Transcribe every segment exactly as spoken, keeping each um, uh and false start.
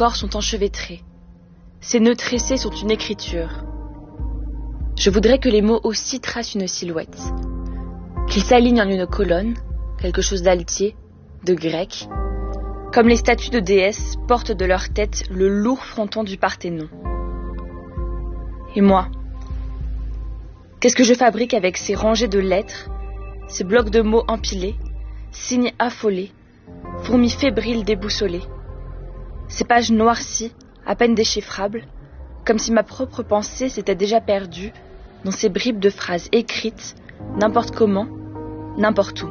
corps sont enchevêtrés. Ces nœuds tressés sont une écriture. Je voudrais que les mots aussi tracent une silhouette, qu'ils s'alignent en une colonne, quelque chose d'altier, de grec, comme les statues de déesses portent de leur tête le lourd fronton du Parthénon. Et moi, qu'est-ce que je fabrique avec ces rangées de lettres, ces blocs de mots empilés, signes affolés, fourmis fébriles déboussolées, ces pages noircies, à peine déchiffrables, comme si ma propre pensée s'était déjà perdue dans ces bribes de phrases écrites, n'importe comment, n'importe où.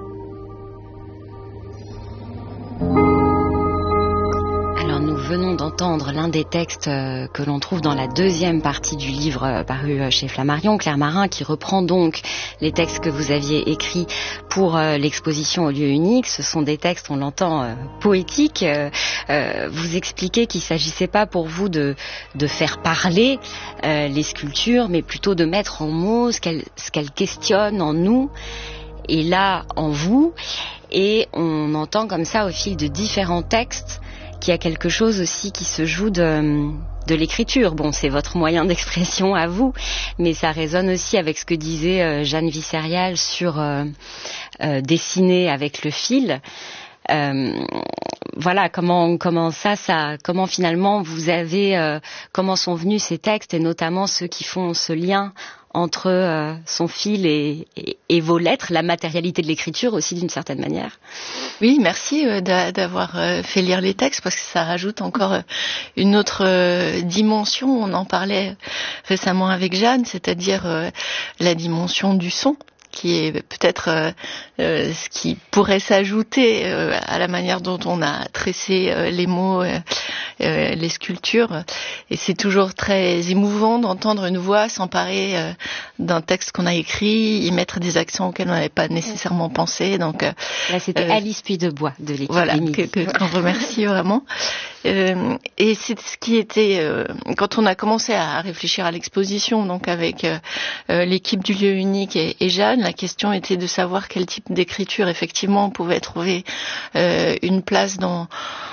Nous venons d'entendre l'un des textes euh, que l'on trouve dans la deuxième partie du livre euh, paru euh, chez Flammarion, Claire Marin, qui reprend donc les textes que vous aviez écrits pour euh, l'exposition au lieu unique. Ce sont des textes, on l'entend, euh, poétiques. Euh, euh, vous expliquez qu'il ne s'agissait pas pour vous de, de faire parler euh, les sculptures, mais plutôt de mettre en mots ce qu'elles, ce qu'elles questionnent en nous et là en vous. Et on entend comme ça au fil de différents textes qu'il y a quelque chose aussi qui se joue de, de l'écriture. Bon, c'est votre moyen d'expression à vous, mais ça résonne aussi avec ce que disait euh, Jeanne Visserial sur euh, euh, dessiner avec le fil. Euh, voilà, comment comment ça, ça, comment finalement vous avez, euh, comment sont venus ces textes et notamment ceux qui font ce lien entre euh, son fil et, et, et vos lettres, la matérialité de l'écriture aussi d'une certaine manière. Oui, merci euh, d'a, d'avoir euh, fait lire les textes parce que ça rajoute encore euh, une autre euh, dimension. On en parlait récemment avec Jeanne, c'est-à-dire euh, la dimension du son, qui est peut-être euh, euh, ce qui pourrait s'ajouter euh, à la manière dont on a tressé euh, les mots, euh, euh, les sculptures. Et c'est toujours très émouvant d'entendre une voix s'emparer euh, d'un texte qu'on a écrit, y mettre des accents auxquels on n'avait pas nécessairement pensé. Donc euh, là, c'était euh, Alice Puydebois de l'équipe voilà, du Midi. Que, que, qu'on remercie vraiment. Euh, et c'est ce qui était euh, quand on a commencé à réfléchir à l'exposition, donc avec euh, euh, l'équipe du lieu unique et, et Jeanne, la question était de savoir quel type d'écriture effectivement on pouvait trouver euh, une place dans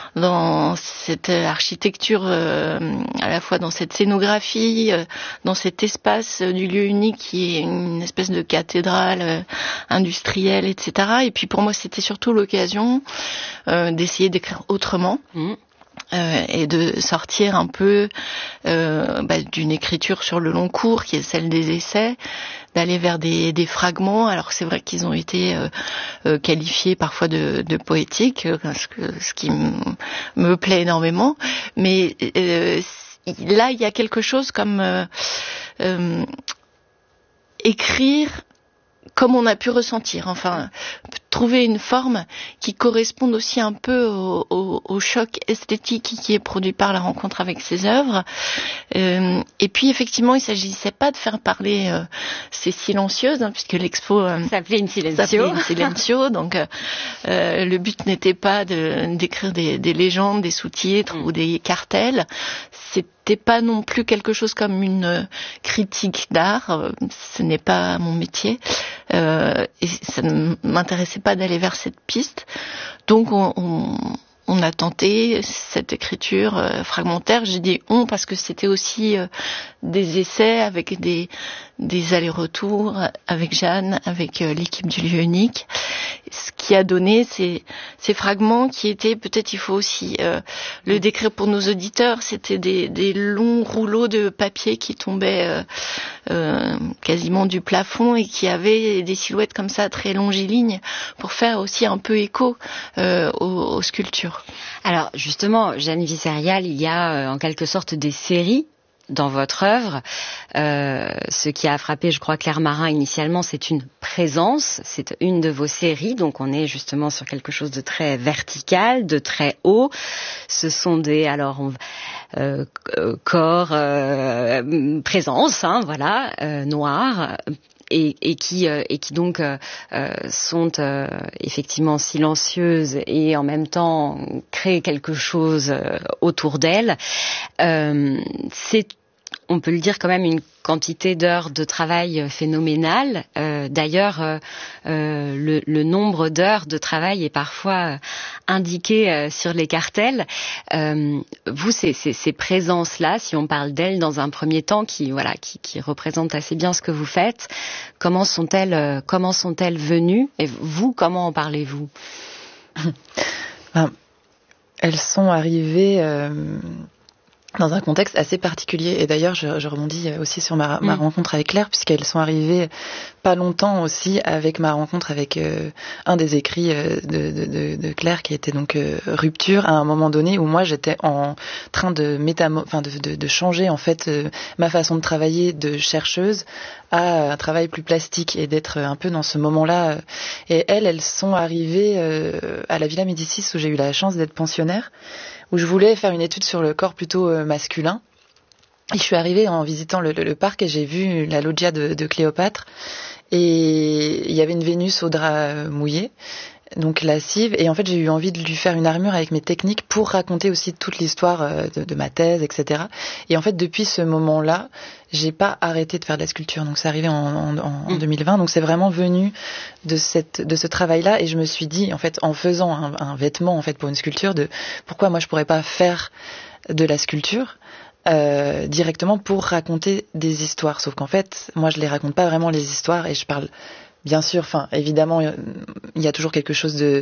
dans cette architecture, euh, à la fois dans cette scénographie, euh, dans cet espace euh, du lieu unique qui est une espèce de cathédrale euh, industrielle, et cetera. Et puis pour moi, c'était surtout l'occasion euh, d'essayer d'écrire autrement. Mmh. Euh, et de sortir un peu euh, bah, d'une écriture sur le long cours qui est celle des essais, d'aller vers des, des fragments. Alors c'est vrai qu'ils ont été euh, euh, qualifiés parfois de, de poétiques, euh, ce, que, ce qui m- me plaît énormément, mais euh, là il y a quelque chose comme euh, euh, écrire comme on a pu ressentir, enfin trouver une forme qui corresponde aussi un peu au, au, au choc esthétique qui est produit par la rencontre avec ces œuvres. Euh, et puis effectivement, il ne s'agissait pas de faire parler euh, ces silencieuses, hein, puisque l'expo euh, s'appelait une silencio. S'appelait une silencio, donc euh, euh, le but n'était pas de, d'écrire des, des légendes, des sous-titres mmh. ou des cartels. C'était pas non plus quelque chose comme une critique d'art. Ce n'est pas mon métier. Euh, et ça ne m'intéressait pas d'aller vers cette piste. Donc on, on, on a tenté cette écriture euh, fragmentaire. J'ai dit on parce que c'était aussi euh, des essais avec des, des allers-retours avec Jeanne, avec euh, l'équipe du lieu unique. Ce qui a donné ces, ces fragments qui étaient, peut-être il faut aussi euh, le décrire pour nos auditeurs, c'était des, des longs rouleaux de papier qui tombaient euh, euh, quasiment du plafond et qui avaient des silhouettes comme ça très longilignes pour faire aussi un peu écho euh, aux, aux sculptures. Alors justement, Jeanne Visserial, il y a euh, en quelque sorte des séries dans votre œuvre. Euh, ce qui a frappé, je crois, Claire Marin initialement, c'est une présence, c'est une de vos séries, donc on est justement sur quelque chose de très vertical, de très haut. Ce sont des, alors, on, euh, corps, euh, présence, hein, voilà, euh, noirs, et, et qui euh, et qui donc euh, sont euh, effectivement silencieuses et en même temps créent quelque chose euh, autour d'elles. Euh, c'est on peut le dire quand même, une quantité d'heures de travail phénoménale. Euh, d'ailleurs, euh, euh, le, le nombre d'heures de travail est parfois euh, indiqué euh, sur les cartels. Euh, vous, ces, ces, ces présences-là, si on parle d'elles dans un premier temps, qui voilà, qui, qui représentent assez bien ce que vous faites, comment sont-elles, euh, comment sont-elles venues? Et vous, comment en parlez-vous? ben, elles sont arrivées. Euh... dans un contexte assez particulier. Et d'ailleurs, je, je rebondis aussi sur ma, ma mmh. rencontre avec Claire, puisqu'elles sont arrivées pas longtemps aussi avec ma rencontre avec euh, un des écrits euh, de, de, de Claire, qui était donc euh, Rupture, à un moment donné où moi j'étais en train de métamo- enfin de, de, de changer en fait euh, ma façon de travailler de chercheuse à un travail plus plastique et d'être un peu dans ce moment-là. Et elles, elles sont arrivées euh, à la Villa Médicis où j'ai eu la chance d'être pensionnaire, où je voulais faire une étude sur le corps plutôt euh, masculin. Et je suis arrivée en visitant le, le, le parc et j'ai vu la loggia de, de Cléopâtre. Et il y avait une Vénus au drap mouillé, donc lascive. Et en fait, j'ai eu envie de lui faire une armure avec mes techniques pour raconter aussi toute l'histoire de, de ma thèse, et cetera. Et en fait, depuis ce moment-là, j'ai pas arrêté de faire de la sculpture. Donc, c'est arrivé en, en, en mmh. deux mille vingt. Donc, c'est vraiment venu de cette, de ce travail-là. Et je me suis dit, en fait, en faisant un, un vêtement, en fait, pour une sculpture, de pourquoi moi je pourrais pas faire de la sculpture euh, directement pour raconter des histoires. Sauf qu'en fait, moi, je les raconte pas vraiment les histoires et je parle, bien sûr, enfin, évidemment, il y a toujours quelque chose de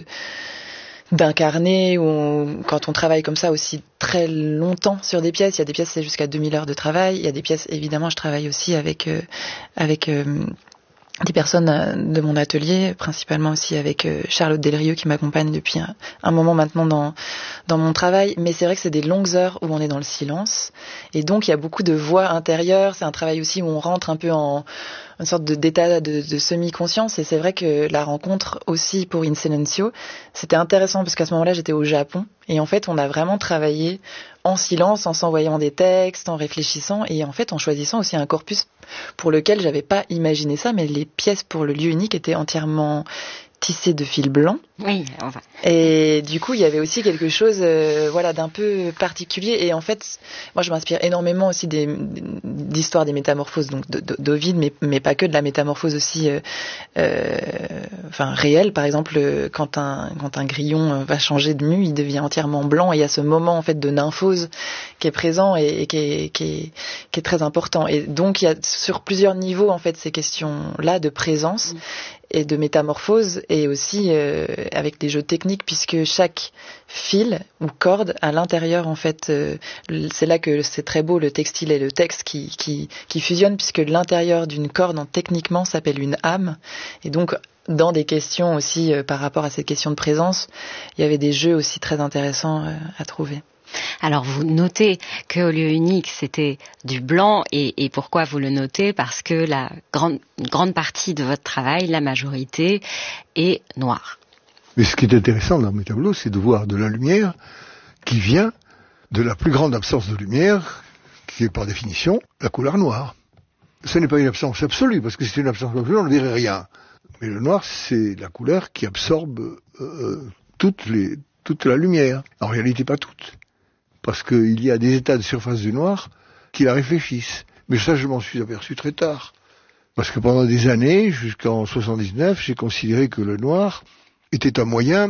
d'incarner, où quand on travaille comme ça aussi très longtemps sur des pièces, il y a des pièces c'est jusqu'à deux mille heures de travail, il y a des pièces, évidemment, je travaille aussi avec euh, avec euh, des personnes de mon atelier, principalement aussi avec Charlotte Delrieux qui m'accompagne depuis un, un moment maintenant dans dans mon travail. Mais c'est vrai que c'est des longues heures où on est dans le silence, et donc il y a beaucoup de voix intérieures. C'est un travail aussi où on rentre un peu en une sorte de, d'état de, de semi-conscience. Et c'est vrai que la rencontre aussi pour In Silencio, c'était intéressant parce qu'à ce moment-là, j'étais au Japon. Et en fait, on a vraiment travaillé en silence, en s'envoyant des textes, en réfléchissant et en fait en choisissant aussi un corpus pour lequel j'avais pas imaginé ça, mais les pièces pour le lieu unique étaient entièrement tissées de fil blanc. Oui, enfin. Et du coup, il y avait aussi quelque chose, euh, voilà, d'un peu particulier. Et en fait, moi, je m'inspire énormément aussi des, d'histoires des métamorphoses, donc d'Ovide, mais, mais pas que, de la métamorphose aussi, euh, euh, enfin réelle. Par exemple, quand un quand un grillon va changer de mue, il devient entièrement blanc. Et il y a ce moment en fait de nymphose qui est présent et, et qui est qui est qui est très important. Et donc, il y a sur plusieurs niveaux en fait ces questions-là de présence. Mmh. Et de métamorphose, et aussi euh, avec des jeux techniques, puisque chaque fil ou corde à l'intérieur, en fait, euh, c'est là que c'est très beau, le textile et le texte qui, qui, qui fusionnent, puisque l'intérieur d'une corde, en, techniquement, s'appelle une âme. Et donc, dans des questions aussi euh, par rapport à cette question de présence, il y avait des jeux aussi très intéressants euh, à trouver. Alors vous notez qu'au lieu unique c'était du blanc, et, et pourquoi vous le notez? Parce que la grande, une grande partie de votre travail, la majorité, est noire. Mais ce qui est intéressant dans mes tableaux, c'est de voir de la lumière qui vient de la plus grande absence de lumière, qui est par définition la couleur noire. Ce n'est pas une absence absolue, parce que si c'est une absence absolue, on ne verrait rien. Mais le noir, c'est la couleur qui absorbe euh, toutes les, toute la lumière. En réalité, pas toute. Parce qu'il y a des états de surface du noir qui la réfléchissent. Mais ça, je m'en suis aperçu très tard. Parce que pendant des années, jusqu'en soixante-dix-neuf, j'ai considéré que le noir était un moyen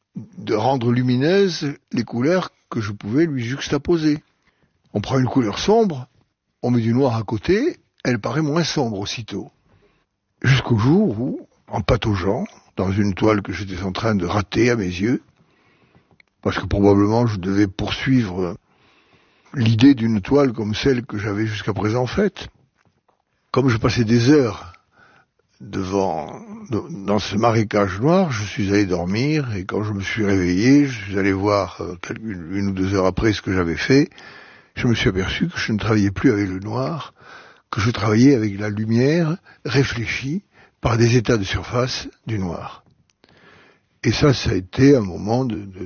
de rendre lumineuses les couleurs que je pouvais lui juxtaposer. On prend une couleur sombre, on met du noir à côté, elle paraît moins sombre aussitôt. Jusqu'au jour où, en pataugeant, dans une toile que j'étais en train de rater à mes yeux, parce que probablement je devais poursuivre l'idée d'une toile comme celle que j'avais jusqu'à présent faite. Comme je passais des heures devant, dans ce marécage noir, je suis allé dormir, et quand je me suis réveillé, je suis allé voir une, une ou deux heures après ce que j'avais fait, je me suis aperçu que je ne travaillais plus avec le noir, que je travaillais avec la lumière réfléchie par des états de surface du noir. Et ça, ça a été un moment de... de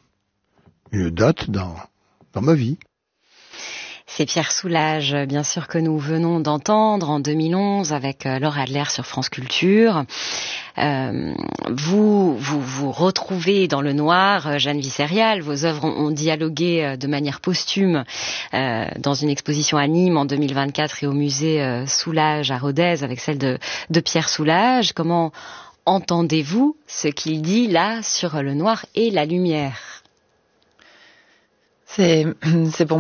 une date dans, dans ma vie. C'est Pierre Soulages, bien sûr, que nous venons d'entendre en deux mille onze avec Laure Adler sur France Culture. Euh, vous, vous vous retrouvez dans le noir, Jeanne Visserial. Vos œuvres ont, ont dialogué de manière posthume euh, dans une exposition à Nîmes en deux mille vingt-quatre et au musée euh, Soulages à Rodez avec celle de, de Pierre Soulages. Comment entendez-vous ce qu'il dit là sur le noir et la lumière ? C'est, c'est pour